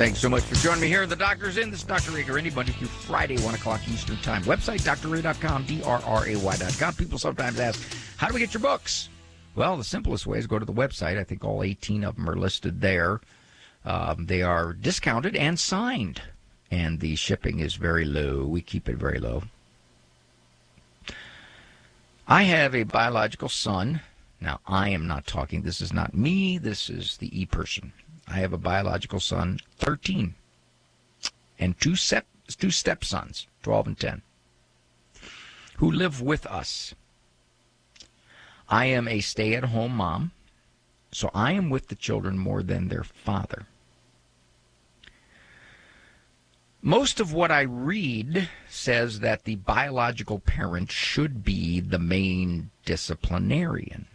Thanks so much for joining me here in the Doctor's In. This is Dr. Ray Guarini, Monday through Friday, 1 o'clock Eastern Time. Website, drray.com, drray.com. People sometimes ask, how do we get your books? Well, the simplest way is go to the website. I think all 18 of them are listed there. They are discounted and signed, and the shipping is very low. We keep it very low. I have a biological son. Now, I am not talking. This is not me. This is the E-person. I have a biological son, 13, and two stepsons, 12 and 10, who live with us. I am a stay-at-home mom, so I am with the children more than their father. Most of what I read says that the biological parent should be the main disciplinarian.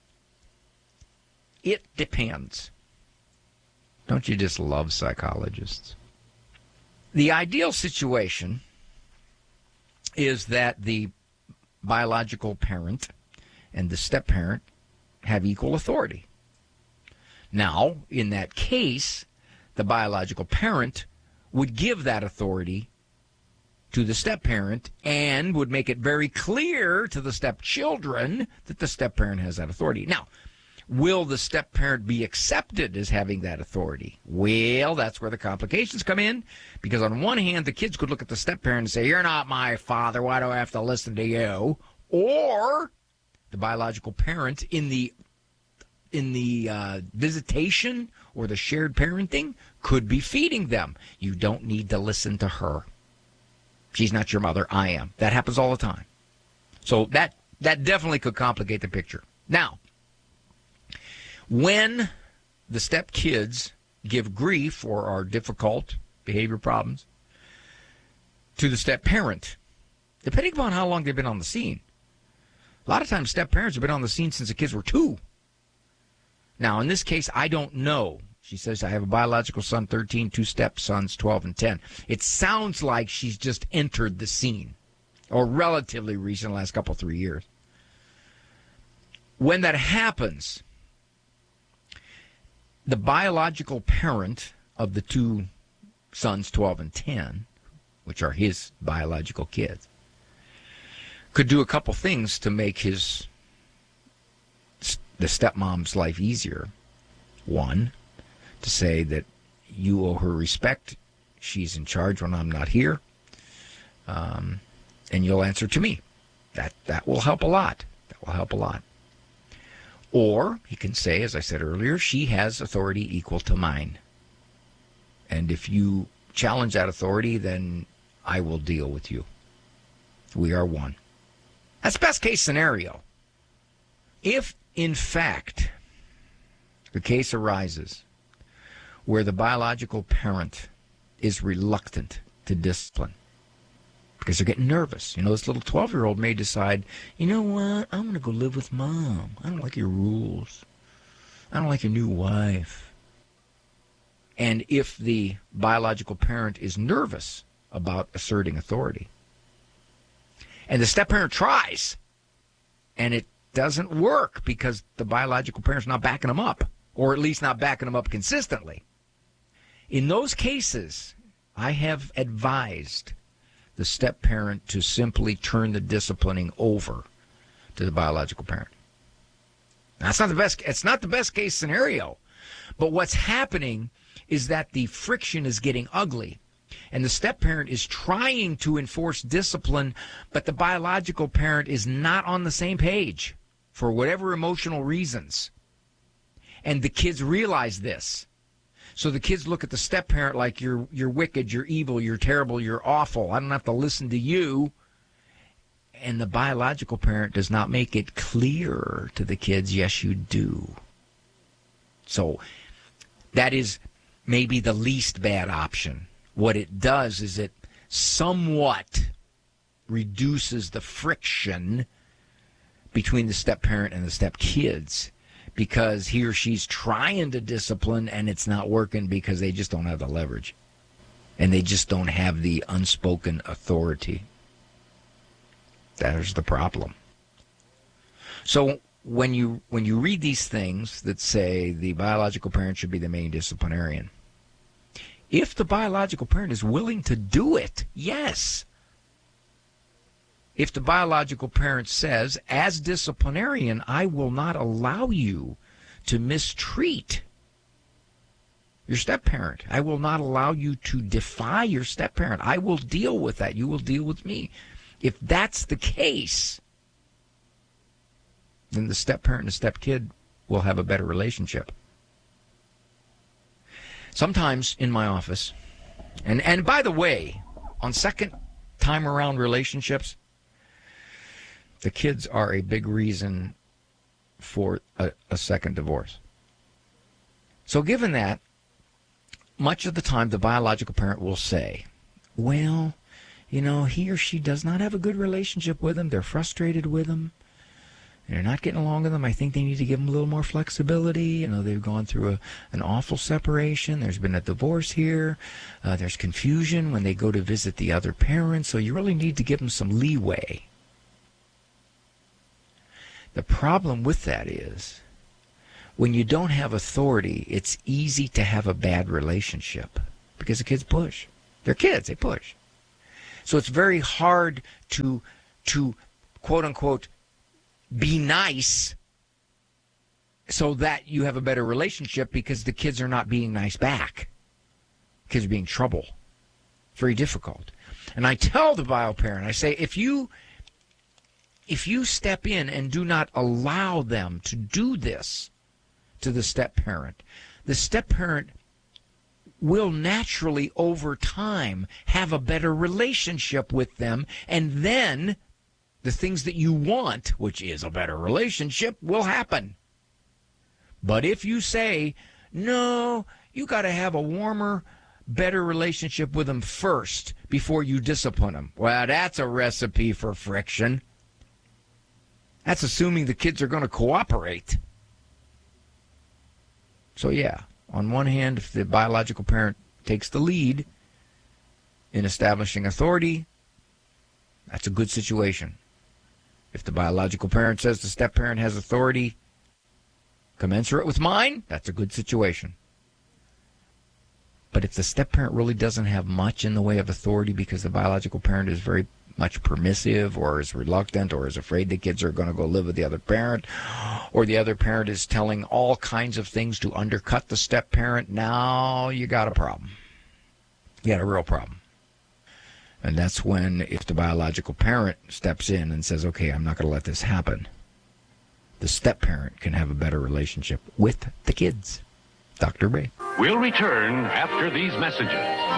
It depends. Don't you just love psychologists? The ideal situation is that the biological parent and the step-parent have equal authority. Now, in that case, the biological parent would give that authority to the step-parent and would make it very clear to the stepchildren that the step-parent has that authority. Now, will the step-parent be accepted as having that authority? Well, that's where the complications come in, because on one hand, the kids could look at the step-parent and say, you're not my father, why do I have to listen to you? Or the biological parent in the visitation or the shared parenting could be feeding them. You don't need to listen to her. She's not your mother, I am. That happens all the time. So that definitely could complicate the picture. Now, when the step kids give grief or are difficult behavior problems to the step parent, depending upon how long they've been on the scene, a lot of times step parents have been on the scene since the kids were 2. Now, in this case, I don't know. She says, I have a biological son, 13, 2 stepsons, 12 and 10. It sounds like she's just entered the scene, or relatively recent, last couple, 3 years. When that happens, the biological parent of the 2 sons, 12 and 10, which are his biological kids, could do a couple things to make the stepmom's life easier. One, to say that you owe her respect. She's in charge when I'm not here. And you'll answer to me. That will help a lot. That will help a lot. Or he can say, as I said earlier, she has authority equal to mine. And if you challenge that authority, then I will deal with you. We are one. That's best case scenario. If, in fact, the case arises where the biological parent is reluctant to discipline because they're getting nervous. You know, this little 12-year-old may decide, you know what, I'm going to go live with Mom. I don't like your rules. I don't like your new wife. And if the biological parent is nervous about asserting authority, and the step-parent tries, and it doesn't work because the biological parent's not backing them up, or at least not backing them up consistently. In those cases, I have advised the step-parent to simply turn the disciplining over to the biological parent. Now, it's not the best case scenario, but what's happening is that the friction is getting ugly, and the step-parent is trying to enforce discipline, but the biological parent is not on the same page for whatever emotional reasons. And the kids realize this. So the kids look at the step-parent like, you're wicked, you're evil, you're terrible, you're awful. I don't have to listen to you. And the biological parent does not make it clear to the kids, yes, you do. So that is maybe the least bad option. What it does is it somewhat reduces the friction between the step-parent and the step-kids, because he or she's trying to discipline and it's not working because they just don't have the leverage. And they just don't have the unspoken authority. There's the problem. So when you read these things that say the biological parent should be the main disciplinarian, If the biological parent is willing to do it, yes. If the biological parent says, as disciplinarian, I will not allow you to mistreat your step-parent. I will not allow you to defy your step-parent. I will deal with that. You will deal with me. If that's the case, then the step-parent and the step-kid will have a better relationship. Sometimes in my office, and by the way, on second time around relationships, the kids are a big reason for a second divorce. So given that, much of the time the biological parent will say, well, you know, he or she does not have a good relationship with him. They're frustrated with him. They're not getting along with them. I think they need to give them a little more flexibility. You know, they've gone through an awful separation. There's been a divorce here. There's confusion when they go to visit the other parent. So you really need to give them some leeway. The problem with that is, when you don't have authority, it's easy to have a bad relationship because the kids push. They're kids. They push. So it's very hard to quote-unquote, be nice so that you have a better relationship because the kids are not being nice back. Kids are being trouble. Very difficult. And I tell the bio parent, I say, if you step in and do not allow them to do this to the step-parent will naturally over time have a better relationship with them, and then the things that you want, which is a better relationship, will happen. But if you say, no, you got to have a warmer, better relationship with them first before you discipline them, well, that's a recipe for friction. That's assuming the kids are going to cooperate. So, yeah, on one hand, if the biological parent takes the lead in establishing authority, that's a good situation. If the biological parent says the step-parent has authority commensurate with mine, that's a good situation. But if the step-parent really doesn't have much in the way of authority because the biological parent is very much permissive or is reluctant or is afraid the kids are going to go live with the other parent, or the other parent is telling all kinds of things to undercut the step-parent, now you got a problem. You got a real problem. And that's when, if the biological parent steps in and says, okay, I'm not going to let this happen, the step-parent can have a better relationship with the kids. Dr. Ray. We'll return after these messages.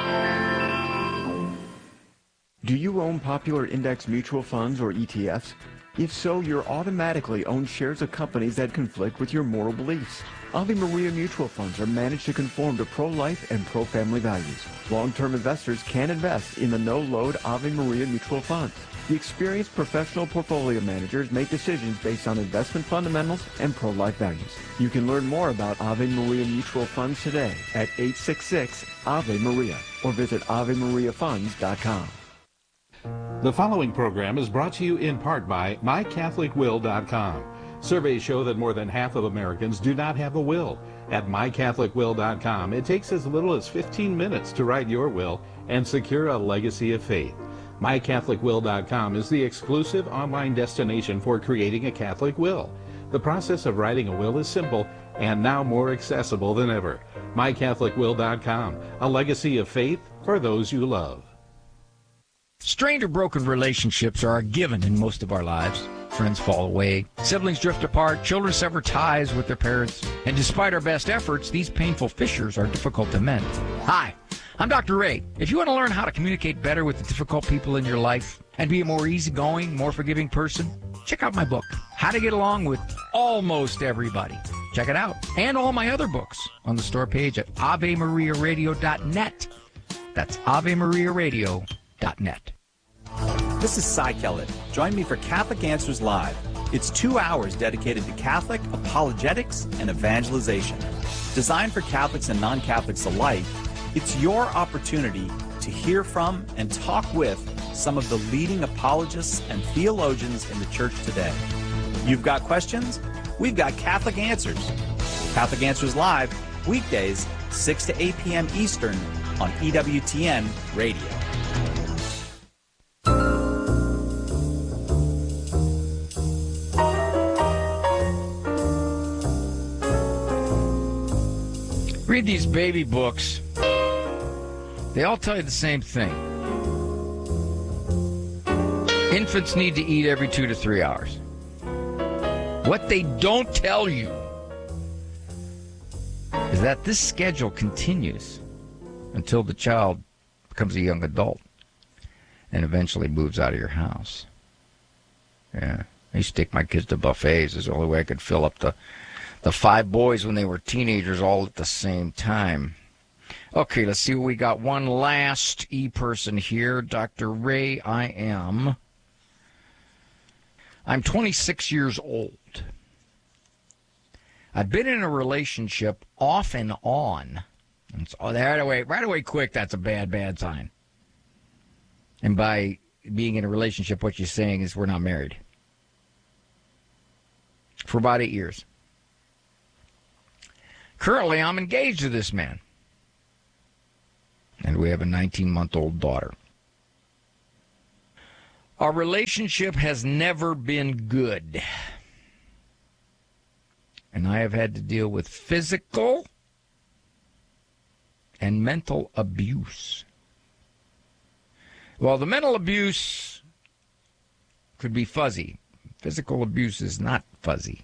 Do you own popular index mutual funds or ETFs? If so, you're automatically own shares of companies that conflict with your moral beliefs. Ave Maria mutual funds are managed to conform to pro-life and pro-family values. Long-term investors can invest in the no-load Ave Maria mutual funds. The experienced professional portfolio managers make decisions based on investment fundamentals and pro-life values. You can learn more about Ave Maria mutual funds today at 866-AVE-MARIA or visit AveMariaFunds.com. The following program is brought to you in part by MyCatholicWill.com. Surveys show that more than half of Americans do not have a will. At MyCatholicWill.com, it takes as little as 15 minutes to write your will and secure a legacy of faith. MyCatholicWill.com is the exclusive online destination for creating a Catholic will. The process of writing a will is simple and now more accessible than ever. MyCatholicWill.com, a legacy of faith for those you love. Strained or broken relationships are a given in most of our lives. Friends fall away, siblings drift apart, children sever ties with their parents, and despite our best efforts, these painful fissures are difficult to mend. Hi, I'm Dr. Ray. If you want to learn how to communicate better with the difficult people in your life and be a more easygoing, more forgiving person, check out my book, How to Get Along with Almost Everybody. Check it out. And all my other books on the store page at AveMariaRadio.net. That's AveMariaRadio.net. This is Cy Kellett. Join me for Catholic Answers Live. It's 2 hours dedicated to Catholic apologetics and evangelization. Designed for Catholics and non-Catholics alike, it's your opportunity to hear from and talk with some of the leading apologists and theologians in the church today. You've got questions? We've got Catholic Answers. Catholic Answers Live, weekdays, 6 to 8 p.m. Eastern, on EWTN Radio. Read these baby books. They all tell you the same thing. Infants need to eat every 2 to 3 hours. What they don't tell you is that this schedule continues until the child becomes a young adult and eventually moves out of your house. Yeah, I used to take my kids to buffets. It's the only way I could fill up the 5 boys when they were teenagers all at the same time. Okay, let's see what we got. One last e-person here. Dr. Ray, I'm 26 years old. I've been in a relationship off and on. And so, right away, quick, that's a bad sign. And by being in a relationship, what you're saying is we're not married. For about 8 years. Currently, I'm engaged to this man. And we have a 19-month-old daughter. Our relationship has never been good. And I have had to deal with physical and mental abuse. Well, the mental abuse could be fuzzy. Physical abuse is not fuzzy.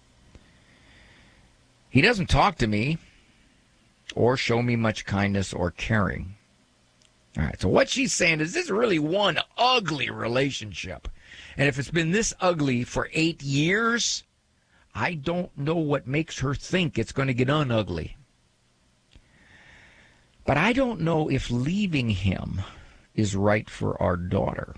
He doesn't talk to me or show me much kindness or caring. All right, so what she's saying is this is really one ugly relationship. And if it's been this ugly for 8 years, I don't know what makes her think it's going to get unugly. But I don't know if leaving him is right for our daughter.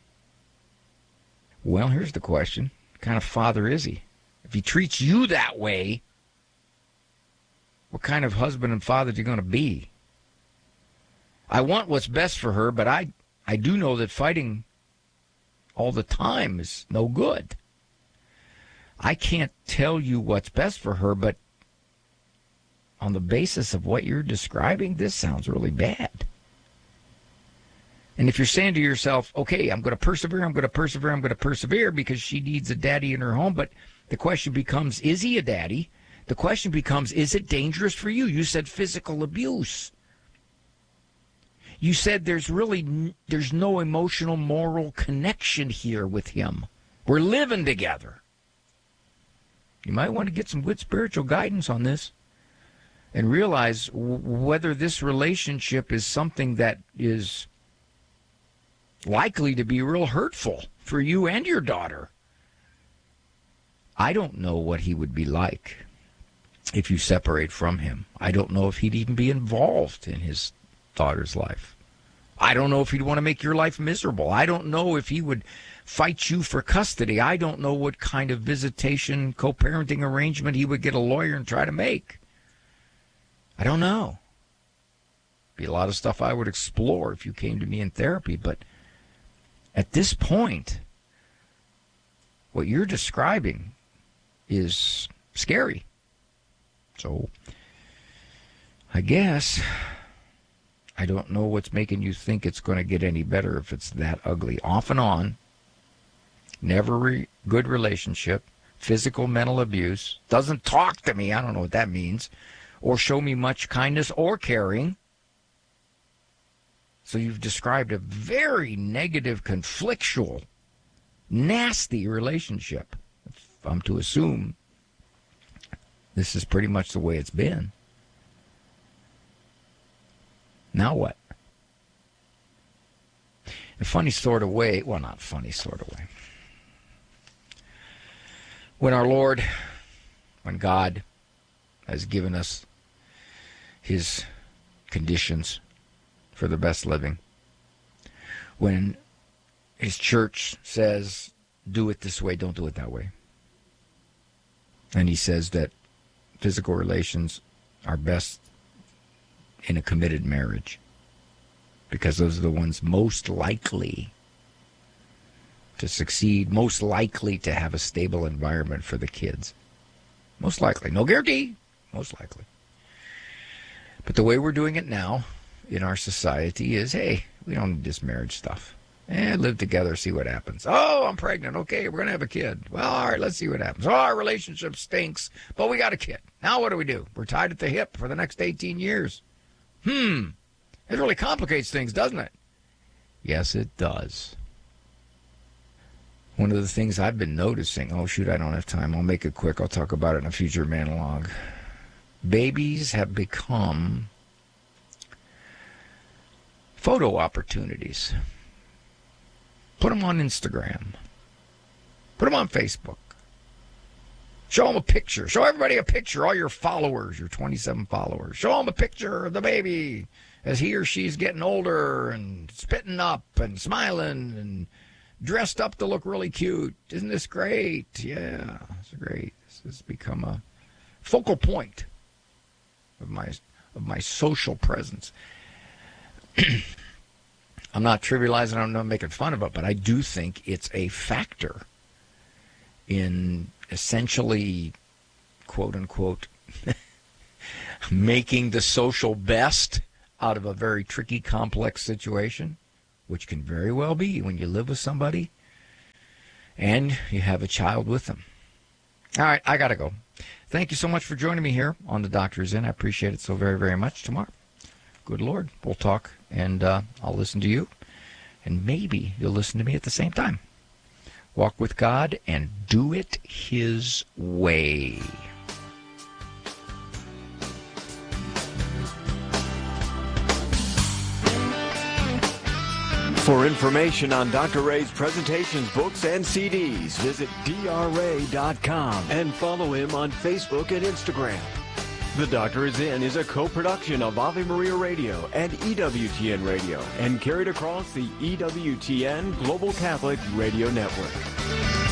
Well, here's the question. What kind of father is he? If he treats you that way, what kind of husband and father is he going to be? I want what's best for her, but I do know that fighting all the time is no good. I can't tell you what's best for her, but on the basis of what you're describing, this sounds really bad. And if you're saying to yourself, okay, I'm going to persevere because she needs a daddy in her home, but the question becomes, is he a daddy? The question becomes, is it dangerous for you? You said physical abuse. You said there's no emotional, moral connection here with him. We're living together. You might want to get some good spiritual guidance on this and realize whether this relationship is something that is likely to be real hurtful for you and your daughter. I don't know what he would be like if you separate from him. I don't know if he'd even be involved in his daughter's life. I don't know if he'd want to make your life miserable. I don't know if he would fight you for custody. I don't know what kind of visitation, co-parenting arrangement he would get a lawyer and try to make. I don't know. Be a lot of stuff I would explore if you came to me in therapy, but at this point, what you're describing is scary. So, I guess I don't know what's making you think it's going to get any better if it's that ugly. Off and on, never good relationship, physical, mental abuse, doesn't talk to me, I don't know what that means, or show me much kindness or caring. So you've described a very negative, conflictual, nasty relationship. If I'm to assume this is pretty much the way it's been. Now what? In a funny sort of way, well, not funny sort of way. When our Lord, when God has given us his conditions for the best living, when his church says, do it this way, don't do it that way, and he says that physical relations are best in a committed marriage because those are the ones most likely to succeed, most likely to have a stable environment for the kids. Most likely. No guarantee. Most likely. But the way we're doing it now in our society is, hey, we don't need this marriage stuff. Live together, see what happens. Oh, I'm pregnant. Okay, we're going to have a kid. Well, all right, let's see what happens. Oh, our relationship stinks, but we got a kid. Now what do? We're tied at the hip for the next 18 years. It really complicates things, doesn't it? Yes, it does. One of the things I've been noticing, oh, shoot, I don't have time. I'll make it quick. I'll talk about it in a future monologue. Babies have become photo opportunities. Put them on Instagram. Put them on Facebook. Show them a picture. Show everybody a picture, all your followers, your 27 followers. Show them a picture of the baby as he or she's getting older and spitting up and smiling and dressed up to look really cute. Isn't this great? Yeah, it's great. This has become a focal point of my social presence. I'm not trivializing, I'm not making fun of it, but I do think it's a factor in essentially, quote unquote, making the social best out of a very tricky, complex situation, which can very well be when you live with somebody and you have a child with them. All right, I got to go. Thank you so much for joining me here on The Doctor's In. I appreciate it so very, very much. Tomorrow, good Lord, we'll talk, and I'll listen to you, and maybe you'll listen to me at the same time. Walk with God and do it His way. For information on Dr. Ray's presentations, books, and CDs, visit drray.com and follow him on Facebook and Instagram. The Doctor Is In is a co-production of Ave Maria Radio and EWTN Radio and carried across the EWTN Global Catholic Radio Network.